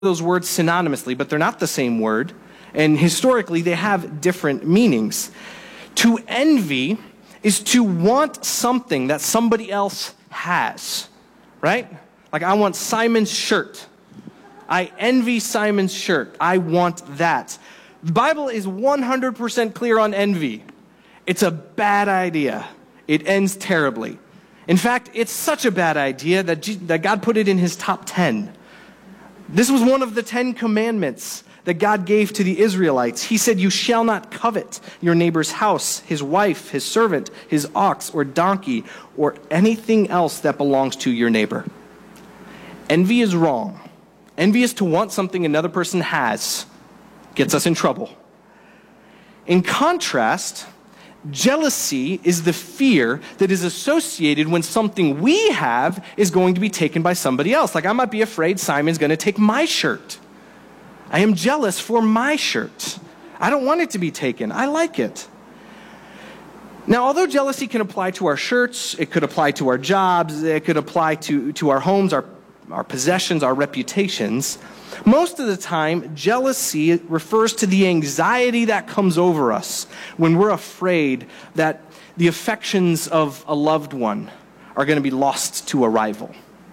those words synonymously, but they're not the same word. And historically, they have different meanings. To envy is to want something that somebody else has, right? Like, I want Simon's shirt. I envy Simon's shirt. I want that. The Bible is 100% clear on envy. It's a bad idea. It ends terribly. In fact, it's such a bad idea that God put it in his top 10. This was one of the 10 commandments that God gave to the Israelites. He said, "You shall not covet your neighbor's house, his wife, his servant, his ox or donkey, or anything else that belongs to your neighbor." Envy is wrong. Envy is to want something another person has. Gets us in trouble. In contrast, jealousy is the fear that is associated when something we have is going to be taken by somebody else. Like, I might be afraid Simon's going to take my shirt. I am jealous for my shirt. I don't want it to be taken. I like it. Now, although jealousy can apply to our shirts, it could apply to our jobs, it could apply to our homes, our possessions, our reputations, most of the time, jealousy refers to the anxiety that comes over us when we're afraid that the affections of a loved one are going to be lost to a rival.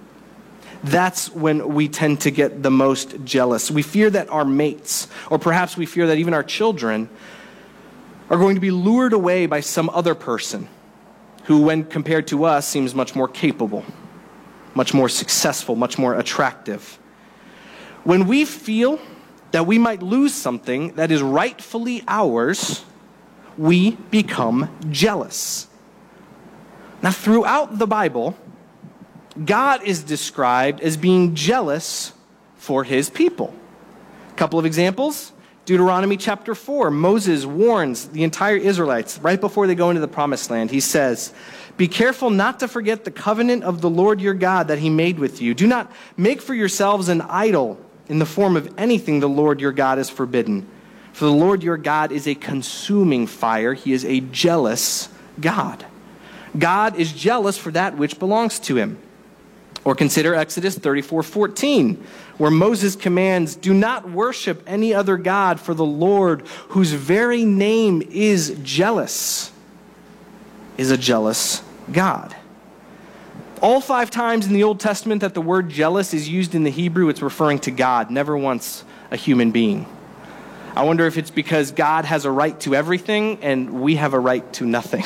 That's when we tend to get the most jealous. We fear that our mates, or perhaps we fear that even our children, are going to be lured away by some other person who, when compared to us, seems much more capable, much more successful, much more attractive. When we feel that we might lose something that is rightfully ours, we become jealous. Now, throughout the Bible, God is described as being jealous for his people. A couple of examples. Deuteronomy chapter 4, Moses warns the entire Israelites right before they go into the promised land. He says, "Be careful not to forget the covenant of the Lord your God that he made with you. Do not make for yourselves an idol in the form of anything the Lord your God has forbidden. For the Lord your God is a consuming fire. He is a jealous God." God is jealous for that which belongs to him. Or consider Exodus 34:14, where Moses commands, "Do not worship any other God, for the Lord, whose very name is jealous, is a jealous God." All 5 times in the Old Testament that the word jealous is used in the Hebrew, it's referring to God, never once a human being. I wonder if it's because God has a right to everything and we have a right to nothing.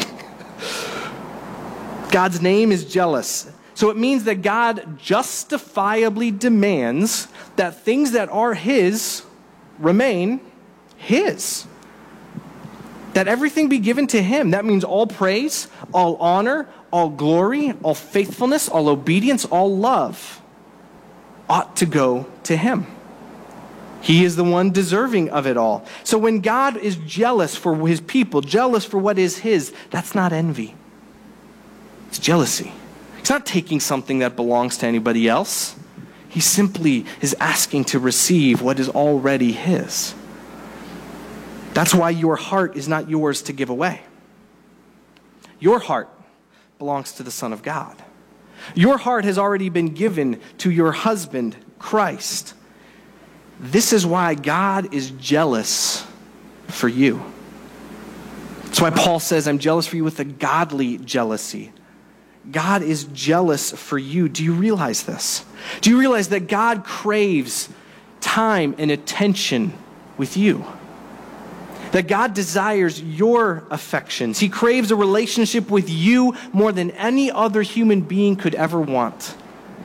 God's name is jealous. So it means that God justifiably demands that things that are his remain his. That everything be given to him. That means all praise, all honor, all glory, all faithfulness, all obedience, all love ought to go to him. He is the one deserving of it all. So when God is jealous for his people, jealous for what is his, that's not envy. It's jealousy. He's not taking something that belongs to anybody else. He simply is asking to receive what is already his. That's why your heart is not yours to give away. Your heart belongs to the Son of God. Your heart has already been given to your husband, Christ. This is why God is jealous for you. That's why Paul says, "I'm jealous for you with a godly jealousy." God is jealous for you. Do you realize this? Do you realize that God craves time and attention with you? That God desires your affections. He craves a relationship with you more than any other human being could ever want.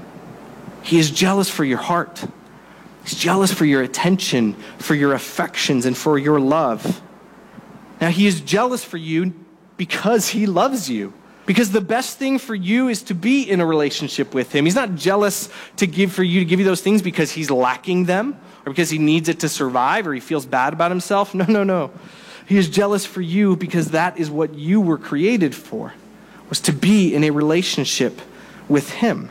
He is jealous for your heart. He's jealous for your attention, for your affections, and for your love. Now, he is jealous for you because he loves you. Because the best thing for you is to be in a relationship with him. He's not jealous to give you those things because he's lacking them or because he needs it to survive or he feels bad about himself. No. He is jealous for you because that is what you were created for, was to be in a relationship with him.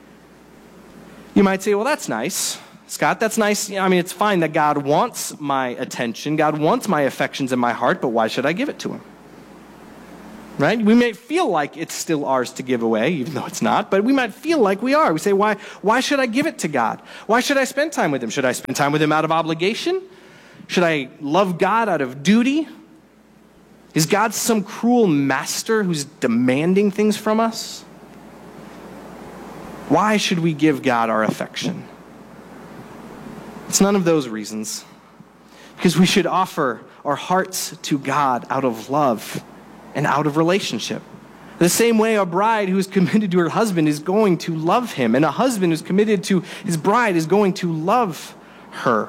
You might say, well, that's nice. Scott, that's nice. I mean, it's fine that God wants my attention. God wants my affections in my heart, but why should I give it to him? right? We may feel like it's still ours to give away, even though it's not, but we might feel like we are. We say, why should I give it to God? Why should I spend time with him? Should I spend time with him out of obligation? Should I love God out of duty? Is God some cruel master who's demanding things from us? Why should we give God our affection? It's none of those reasons. Because we should offer our hearts to God out of love and out of relationship. The same way a bride who is committed to her husband is going to love him, and a husband who's committed to his bride is going to love her.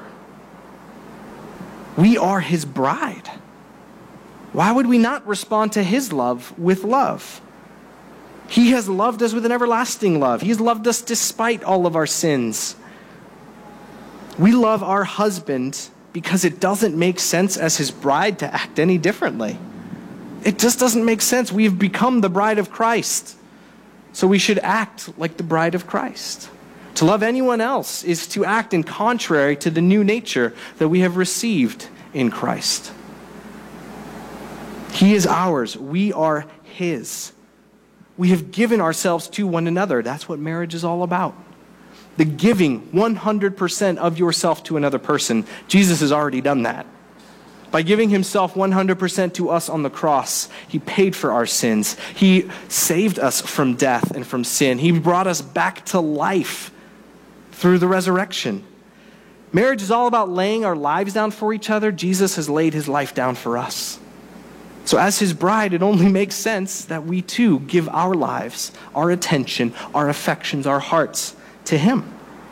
We are his bride. Why would we not respond to his love with love? He has loved us with an everlasting love. He has loved us despite all of our sins. We love our husband because it doesn't make sense as his bride to act any differently. It just doesn't make sense. We have become the bride of Christ. So we should act like the bride of Christ. To love anyone else is to act in contrary to the new nature that we have received in Christ. He is ours. We are his. We have given ourselves to one another. That's what marriage is all about. The giving 100% of yourself to another person. Jesus has already done that. By giving himself 100% to us on the cross, he paid for our sins. He saved us from death and from sin. He brought us back to life through the resurrection. Marriage is all about laying our lives down for each other. Jesus has laid his life down for us. So as his bride, it only makes sense that we too give our lives, our attention, our affections, our hearts to him.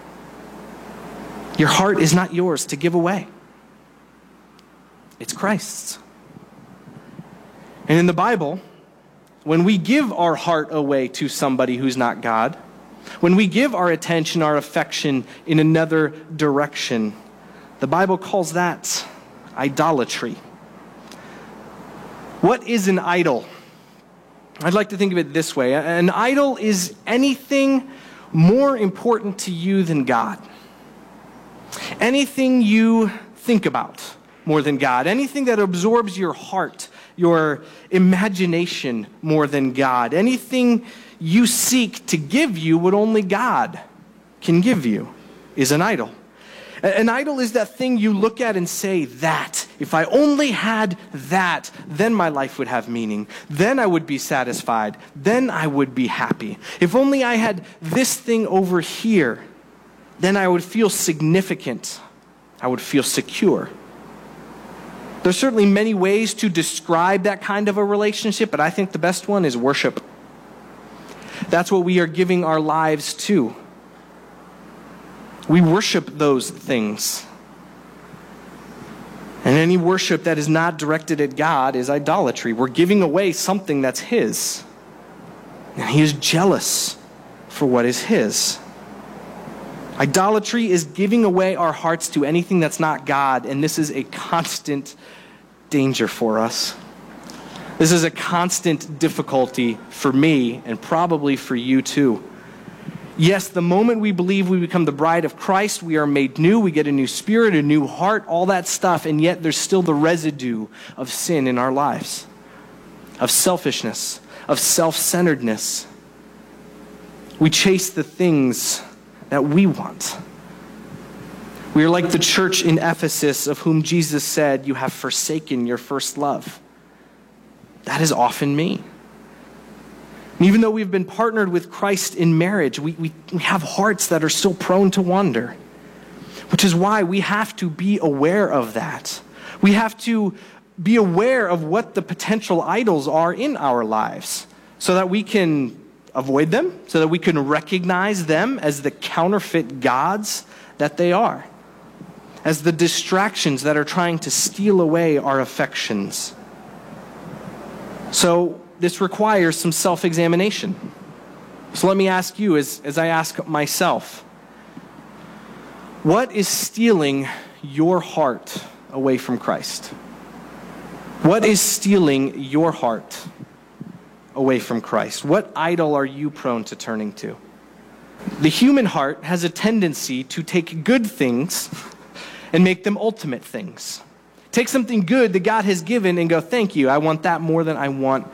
Your heart is not yours to give away. It's Christ's. And in the Bible, when we give our heart away to somebody who's not God, when we give our attention, our affection in another direction, the Bible calls that idolatry. What is an idol? I'd like to think of it this way. An idol is anything more important to you than God. Anything you think about more than God. Anything that absorbs your heart, your imagination more than God. Anything you seek to give you what only God can give you is an idol. An idol is that thing you look at and say, that, if I only had that, then my life would have meaning. Then I would be satisfied. Then I would be happy. If only I had this thing over here, then I would feel significant. I would feel secure. There's certainly many ways to describe that kind of a relationship, but I think the best one is worship. That's what we are giving our lives to. We worship those things. And any worship that is not directed at God is idolatry. We're giving away something that's his. And he is jealous for what is his. Idolatry is giving away our hearts to anything that's not God, and this is a constant danger for us. This is a constant difficulty for me and probably for you too. Yes, the moment we believe we become the bride of Christ, we are made new, we get a new spirit, a new heart, all that stuff, and yet there's still the residue of sin in our lives, of selfishness, of self-centeredness. We chase the things that we want. We are like the church in Ephesus of whom Jesus said, "You have forsaken your first love." That is often me. And even though we've been partnered with Christ in marriage, we have hearts that are still prone to wander, which is why we have to be aware of that. We have to be aware of what the potential idols are in our lives so that we can avoid them, so that we can recognize them as the counterfeit gods that they are, as the distractions that are trying to steal away our affections. So this requires some self-examination. So let me ask you, as I ask myself, what is stealing your heart away from Christ? What is stealing your heart away from Christ? What idol are you prone to turning to? The human heart has a tendency to take good things and make them ultimate things. Take something good that God has given and go, thank you, I want that more than I want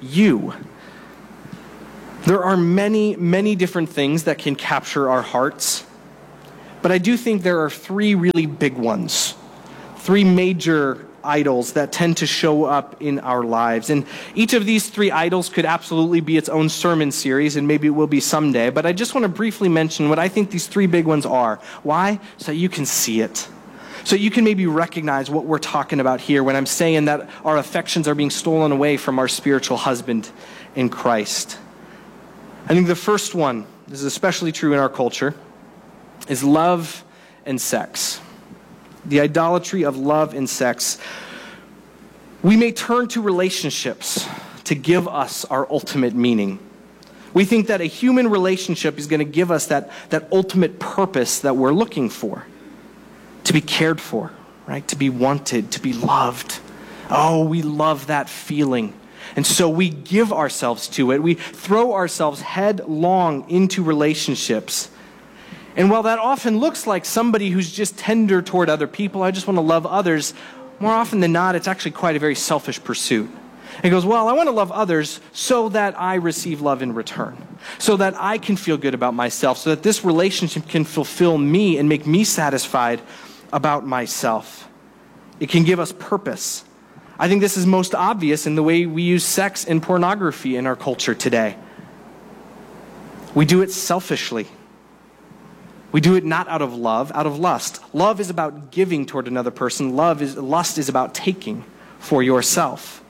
you. There are many, many different things that can capture our hearts, but I do think there are three really big ones, three major idols that tend to show up in our lives. And each of these three idols could absolutely be its own sermon series, and maybe it will be someday, but I just want to briefly mention what I think these three big ones are. Why? So you can see it. So you can maybe recognize what we're talking about here when I'm saying that our affections are being stolen away from our spiritual husband in Christ. I think the first one, this is especially true in our culture, is love and sex. The idolatry of love and sex. We may turn to relationships to give us our ultimate meaning. We think that a human relationship is going to give us that ultimate purpose that we're looking for. To be cared for, right? To be wanted, to be loved. Oh, we love that feeling. And so we give ourselves to it. We throw ourselves headlong into relationships. And while that often looks like somebody who's just tender toward other people, I just want to love others, more often than not, it's actually quite a very selfish pursuit. He goes, well, I want to love others so that I receive love in return, so that I can feel good about myself, so that this relationship can fulfill me and make me satisfied about myself. It can give us purpose. I think this is most obvious in the way we use sex and pornography in our culture today. We do it selfishly. We do it not out of love, out of lust. Love is about giving toward another person. Lust is about taking for yourself.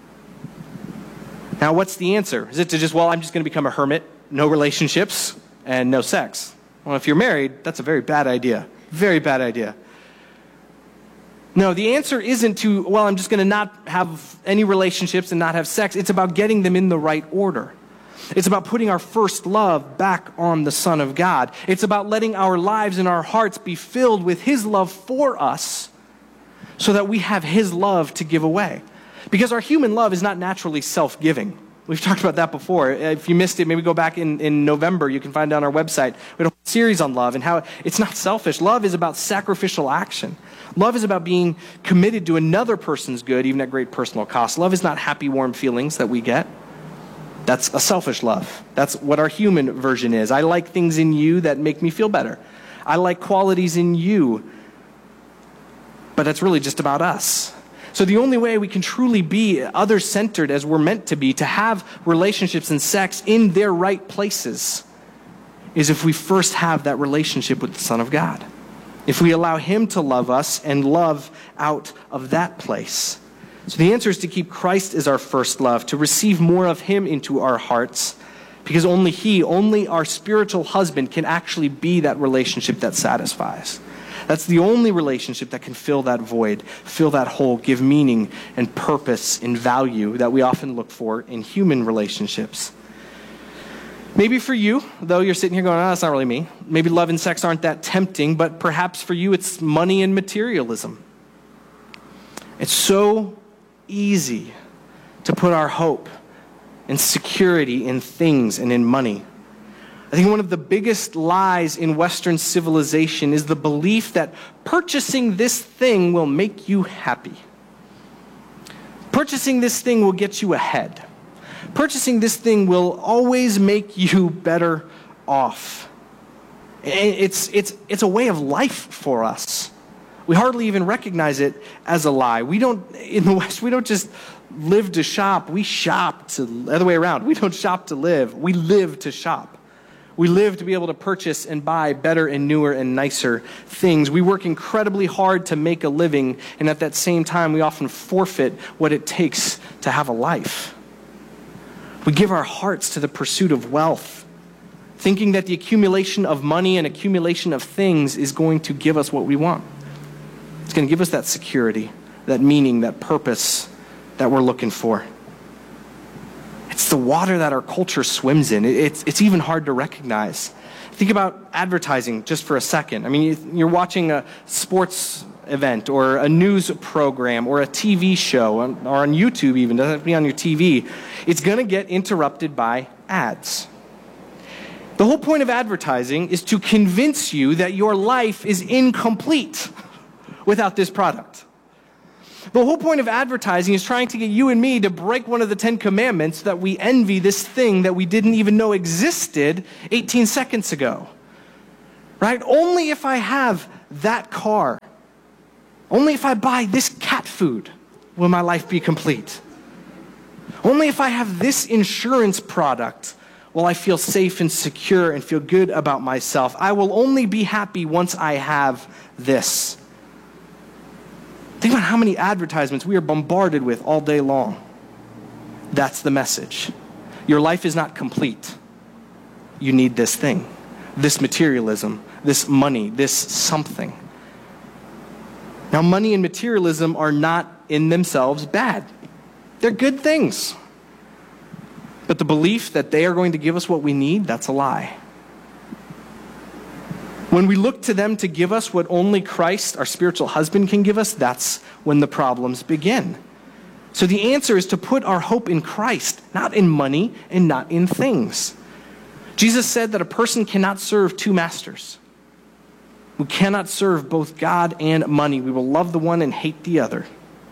Now, what's the answer? Is it to just, well, I'm just going to become a hermit, no relationships, and no sex? Well, if you're married, that's a very bad idea. Very bad idea. No, the answer isn't to, well, I'm just going to not have any relationships and not have sex. It's about getting them in the right order. It's about putting our first love back on the Son of God. It's about letting our lives and our hearts be filled with His love for us so that we have His love to give away. Because our human love is not naturally self-giving. We've talked about that before. If you missed it, maybe go back in November. You can find it on our website. We have a series on love and how it's not selfish. Love is about sacrificial action. Love is about being committed to another person's good, even at great personal cost. Love is not happy, warm feelings that we get. That's a selfish love. That's what our human version is. I like things in you that make me feel better. I like qualities in you. But that's really just about us. So the only way we can truly be other-centered as we're meant to be, to have relationships and sex in their right places, is if we first have that relationship with the Son of God. If we allow Him to love us and love out of that place. So the answer is to keep Christ as our first love, to receive more of Him into our hearts, because only He, only our spiritual husband can actually be that relationship that satisfies. That's the only relationship that can fill that void, fill that hole, give meaning and purpose and value that we often look for in human relationships. Maybe for you, though you're sitting here going, oh, that's not really me. Maybe love and sex aren't that tempting, but perhaps for you it's money and materialism. It's so easy to put our hope and security in things and in money. I think one of the biggest lies in Western civilization is the belief that purchasing this thing will make you happy. Purchasing this thing will get you ahead. Purchasing this thing will always make you better off. It's a way of life for us. We hardly even recognize it as a lie. In the West, we don't just live to shop. We shop to, the other way around. We don't shop to live. We live to shop. We live to be able to purchase and buy better and newer and nicer things. We work incredibly hard to make a living, and at that same time, we often forfeit what it takes to have a life. We give our hearts to the pursuit of wealth, thinking that the accumulation of money and accumulation of things is going to give us what we want. It's going to give us that security, that meaning, that purpose that we're looking for. It's the water that our culture swims in. It's even hard to recognize. Think about advertising just for a second. I mean, you're watching a sports event or a news program or a TV show or on YouTube even. It doesn't have to be on your TV. It's going to get interrupted by ads. The whole point of advertising is to convince you that your life is incomplete without this product. The whole point of advertising is trying to get you and me to break one of the 10 commandments so that we envy this thing that we didn't even know existed 18 seconds ago. Right? Only if I have that car, only if I buy this cat food will my life be complete. Only if I have this insurance product will I feel safe and secure and feel good about myself. I will only be happy once I have this. Think about how many advertisements we are bombarded with all day long. That's the message. Your life is not complete. You need this thing, this materialism, this money, this something. Now, money and materialism are not in themselves bad. They're good things. But the belief that they are going to give us what we need, that's a lie. When we look to them to give us what only Christ, our spiritual husband, can give us, that's when the problems begin. So the answer is to put our hope in Christ, not in money and not in things. Jesus said that a person cannot serve two masters. We cannot serve both God and money. We will love the one and hate the other.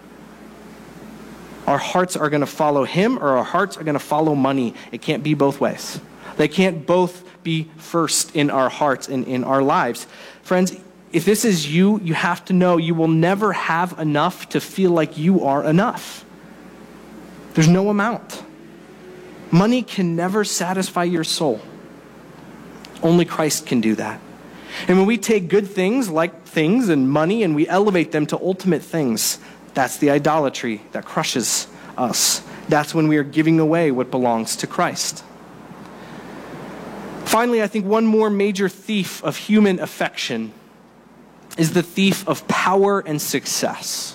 Our hearts are going to follow him, or our hearts are going to follow money. It can't be both ways. They can't both be first in our hearts and in our lives. Friends, if this is you, you have to know you will never have enough to feel like you are enough. There's no amount. Money can never satisfy your soul. Only Christ can do that. And when we take good things like things and money and we elevate them to ultimate things, that's the idolatry that crushes us. That's when we are giving away what belongs to Christ. Finally, I think one more major thief of human affection is the thief of power and success.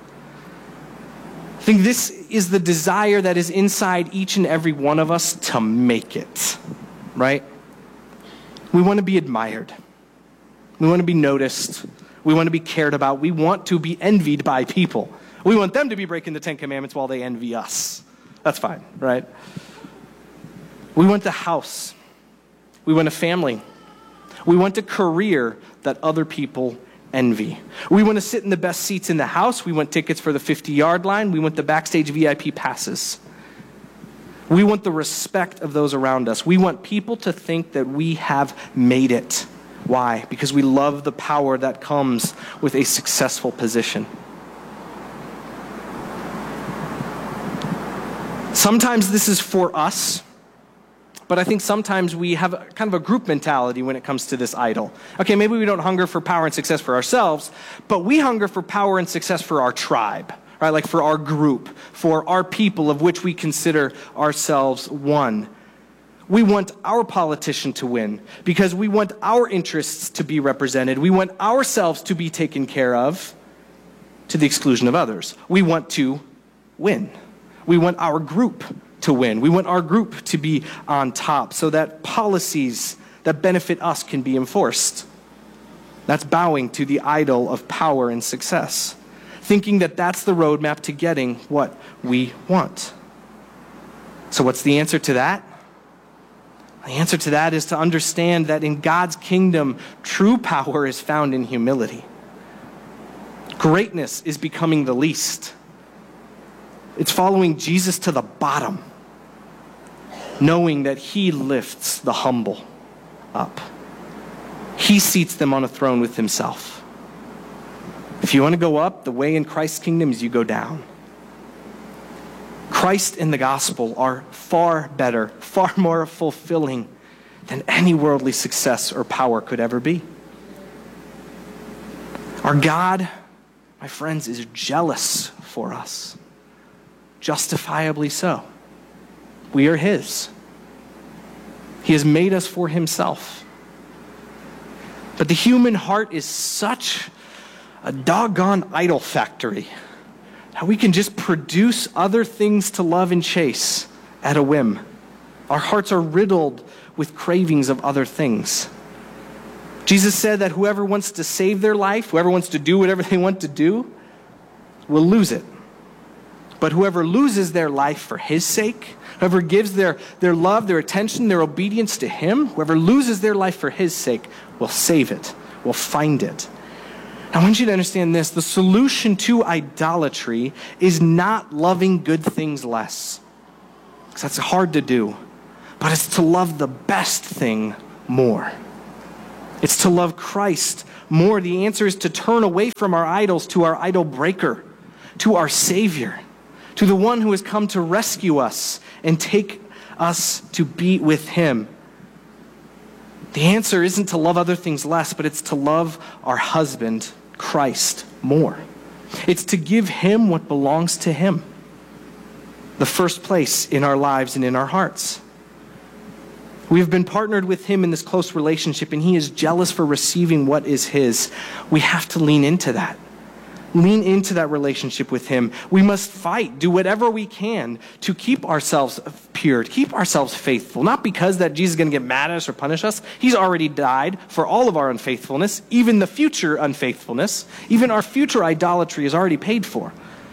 I think this is the desire that is inside each and every one of us to make it, right? We want to be admired. We want to be noticed. We want to be cared about. We want to be envied by people. We want them to be breaking the 10 Commandments while they envy us. That's fine, right? We want the house. We want a family. We want a career that other people envy. We want to sit in the best seats in the house. We want tickets for the 50-yard line. We want the backstage VIP passes. We want the respect of those around us. We want people to think that we have made it. Why? Because we love the power that comes with a successful position. Sometimes this is for us, but I think sometimes we have kind of a group mentality when it comes to this idol. Okay, maybe we don't hunger for power and success for ourselves, but we hunger for power and success for our tribe, right? Like for our group, for our people of which we consider ourselves one. We want our politician to win because we want our interests to be represented. We want ourselves to be taken care of to the exclusion of others. We want to win. We want our group to win. We want our group to be on top so that policies that benefit us can be enforced. That's bowing to the idol of power and success, thinking that that's the roadmap to getting what we want. So what's the answer to that? The answer to that is to understand that in God's kingdom, true power is found in humility. Greatness is becoming the least. It's following Jesus to the bottom, knowing that he lifts the humble up. He seats them on a throne with himself. If you want to go up, the way in Christ's kingdom is you go down. Christ and the gospel are far better, far more fulfilling than any worldly success or power could ever be. Our God, my friends, is jealous for us. Justifiably so. We are his. He has made us for himself. But the human heart is such a doggone idol factory. How we can just produce other things to love and chase at a whim. Our hearts are riddled with cravings of other things. Jesus said that whoever wants to save their life, whoever wants to do whatever they want to do, will lose it. But whoever loses their life for his sake, whoever gives their love, their attention, their obedience to him, whoever loses their life for his sake will save it, will find it. I want you to understand this. The solution to idolatry is not loving good things less, because that's hard to do, but it's to love the best thing more. It's to love Christ more. The answer is to turn away from our idols to our idol breaker, to our Savior, to the one who has come to rescue us and take us to be with him. The answer isn't to love other things less, but it's to love our husband, Christ, more. It's to give him what belongs to him, the first place in our lives and in our hearts. We have been partnered with him in this close relationship, and he is jealous for receiving what is his. We have to lean into that. Lean into that relationship with him. We must fight, do whatever we can to keep ourselves pure, to keep ourselves faithful. Not because that Jesus is going to get mad at us or punish us. He's already died for all of our unfaithfulness, even the future unfaithfulness. Even our future idolatry is already paid for.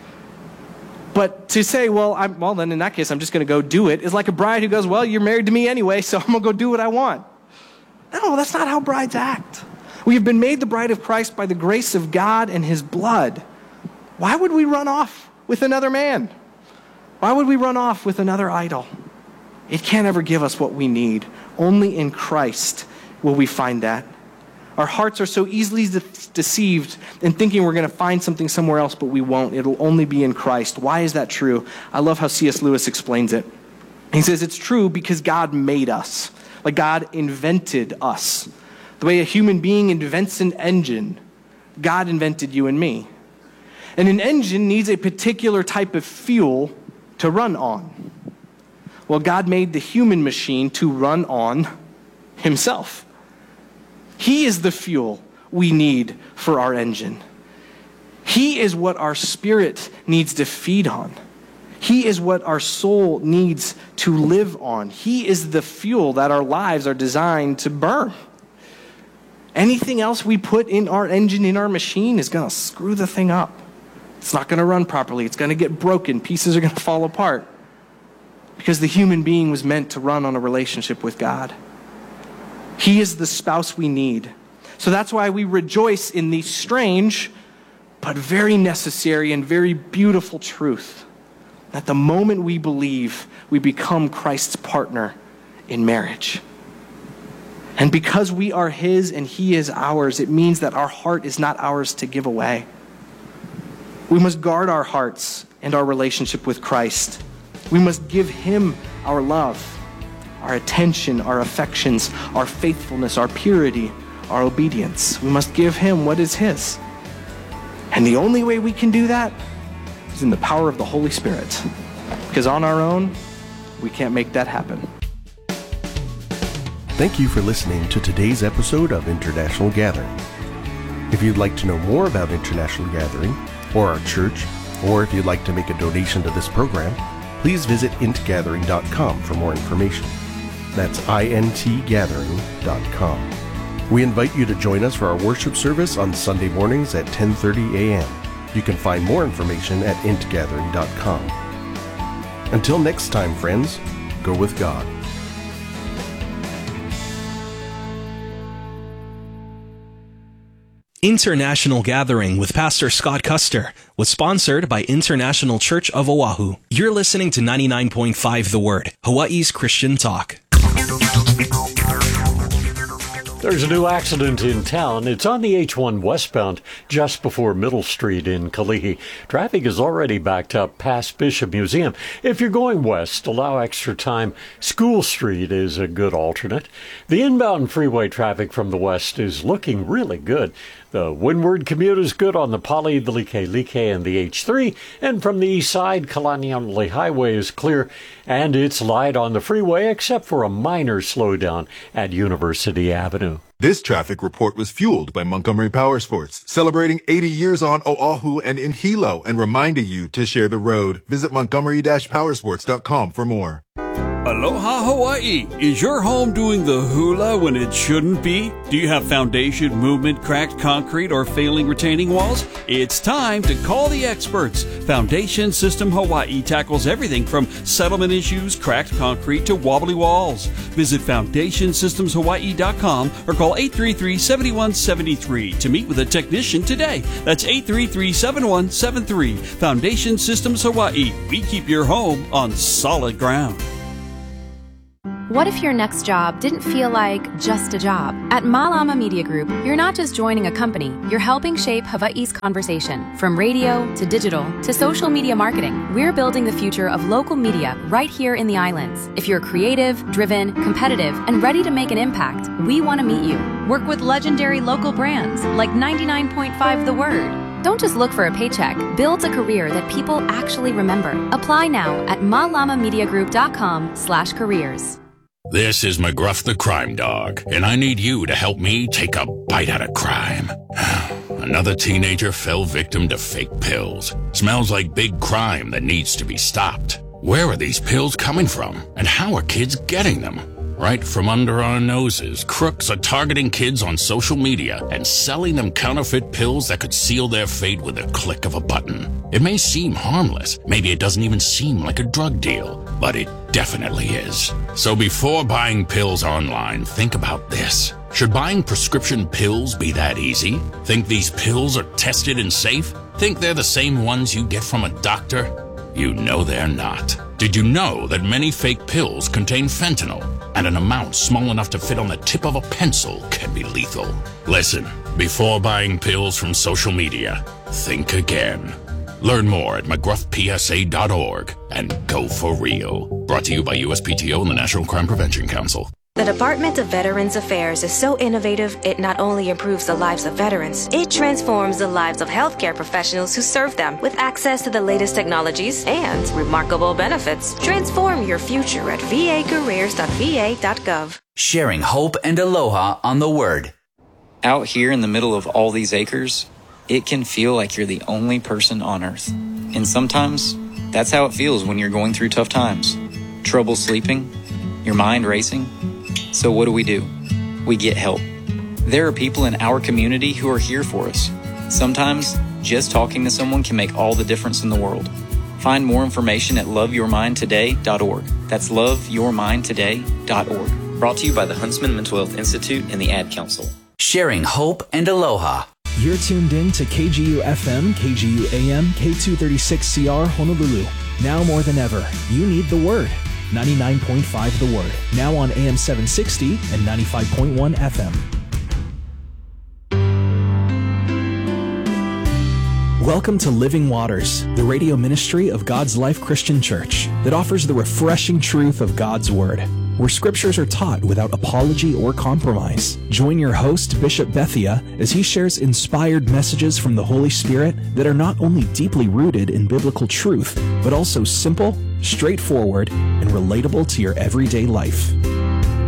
But to say, well, then in that case, I'm just going to go do it, is like a bride who goes, well, you're married to me anyway, so I'm going to go do what I want. No, that's not how brides act. We have been made the bride of Christ by the grace of God and his blood. Why would we run off with another man? Why would we run off with another idol? It can't ever give us what we need. Only in Christ will we find that. Our hearts are so easily deceived in thinking we're going to find something somewhere else, but we won't. It'll only be in Christ. Why is that true? I love how C.S. Lewis explains it. He says it's true because God made us. Like God invented us. The way a human being invents an engine, God invented you and me. And an engine needs a particular type of fuel to run on. Well, God made the human machine to run on himself. He is the fuel we need for our engine. He is what our spirit needs to feed on. He is what our soul needs to live on. He is the fuel that our lives are designed to burn. Anything else we put in our engine, in our machine, is going to screw the thing up. It's not going to run properly. It's going to get broken. Pieces are going to fall apart. Because the human being was meant to run on a relationship with God. He is the spouse we need. So that's why we rejoice in the strange, but very necessary and very beautiful truth that the moment we believe, we become Christ's partner in marriage. And because we are his and he is ours, it means that our heart is not ours to give away. We must guard our hearts and our relationship with Christ. We must give him our love, our attention, our affections, our faithfulness, our purity, our obedience. We must give him what is his. And the only way we can do that is in the power of the Holy Spirit. Because on our own, we can't make that happen. Thank you for listening to today's episode of International Gathering. If you'd like to know more about International Gathering, or our church, or if you'd like to make a donation to this program, please visit intgathering.com for more information. That's intgathering.com. We invite you to join us for our worship service on Sunday mornings at 10:30 a.m. You can find more information at intgathering.com. Until next time, friends, go with God. International Gathering with Pastor Scott Custer was sponsored by International Church of Oahu. You're listening to 99.5 The Word, Hawaii's Christian talk. There's a new accident in town. It's on the H1 westbound, just before Middle Street in Kalihi. Traffic is already backed up past Bishop Museum. If you're going west, allow extra time. School Street is a good alternate. The inbound freeway traffic from the west is looking really good. The windward commute is good on the Pali, the Like, and the H3. And from the east side, Kalaniamalii Highway is clear, and it's light on the freeway except for a minor slowdown at University Avenue. This traffic report was fueled by Montgomery Powersports, celebrating 80 years on Oahu and in Hilo, and reminding you to share the road. Visit Montgomery-Powersports.com for more. Aloha Hawaii! Is your home doing the hula when it shouldn't be? Do you have foundation, movement, cracked concrete, or failing retaining walls? It's time to call the experts. Foundation System Hawaii tackles everything from settlement issues, cracked concrete, to wobbly walls. Visit FoundationSystemsHawaii.com or call 833-7173 to meet with a technician today. That's 833-7173. Foundation Systems Hawaii. We keep your home on solid ground. What if your next job didn't feel like just a job? At Malama Media Group, you're not just joining a company, you're helping shape Hawaii's conversation. From radio to digital to social media marketing, we're building the future of local media right here in the islands. If you're creative, driven, competitive, and ready to make an impact, we want to meet you. Work with legendary local brands like 99.5 The Word. Don't just look for a paycheck. Build a career that people actually remember. Apply now at malamamediagroup.com/careers. This is McGruff the Crime Dog, and I need you to help me take a bite out of crime. Another teenager fell victim to fake pills. Smells like big crime that needs to be stopped. Where are these pills coming from, and how are kids getting them? Right from under our noses, crooks are targeting kids on social media and selling them counterfeit pills that could seal their fate with a click of a button. It may seem harmless, maybe it doesn't even seem like a drug deal, but it definitely is. So before buying pills online, think about this. Should buying prescription pills be that easy? Think these pills are tested and safe? Think they're the same ones you get from a doctor? You know they're not. Did you know that many fake pills contain fentanyl, and an amount small enough to fit on the tip of a pencil can be lethal? Listen, before buying pills from social media, think again. Learn more at mcgruffpsa.org and go for real. Brought to you by USPTO and the National Crime Prevention Council. The Department of Veterans Affairs is so innovative, it not only improves the lives of veterans, it transforms the lives of healthcare professionals who serve them. With access to the latest technologies and remarkable benefits, transform your future at vacareers.va.gov. Sharing hope and aloha on the Word. Out here in the middle of all these acres, it can feel like you're the only person on Earth. And sometimes, that's how it feels when you're going through tough times. Trouble sleeping, your mind racing. So what do? We get help. There are people in our community who are here for us. Sometimes, just talking to someone can make all the difference in the world. Find more information at loveyourmindtoday.org. That's loveyourmindtoday.org. Brought to you by the Huntsman Mental Health Institute and the Ad Council. Sharing hope and aloha. You're tuned in to KGU FM, KGU AM, K236CR Honolulu. Now more than ever, you need the Word. 99.5 The Word. Now on AM 760 and 95.1 FM. Welcome to Living Waters, the radio ministry of God's Life Christian Church that offers the refreshing truth of God's Word, where scriptures are taught without apology or compromise. Join your host, Bishop Bethia, as he shares inspired messages from the Holy Spirit that are not only deeply rooted in biblical truth, but also simple, straightforward, and relatable to your everyday life.